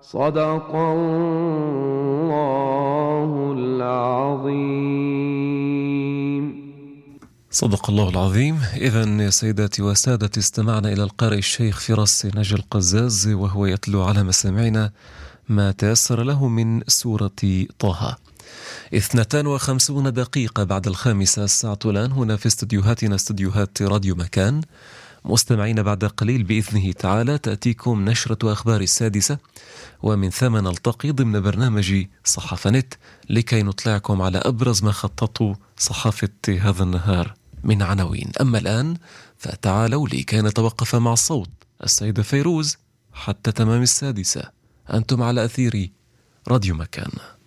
صدق الله العظيم. صدق الله العظيم. إذن يا سيداتي وسادتي، استمعنا إلى القارئ الشيخ فراس نجا القزاز وهو يتلو على مسامعنا ما تيسر له من سورة طه. 52 دقيقة بعد 5 الساعة الآن هنا في استديوهاتنا، استديوهات راديو مكان. مستمعين، بعد قليل بإذنه تعالى تأتيكم نشرة أخبار 6، ومن ثم نلتقي ضمن برنامج صحافة نت لكي نطلعكم على أبرز ما خططوا صحافة هذا النهار من عناوين. أما الآن فتعالوا لكي نتوقف مع الصوت السيدة فيروز حتى تمام 6. أنتم على أثير راديو مكان.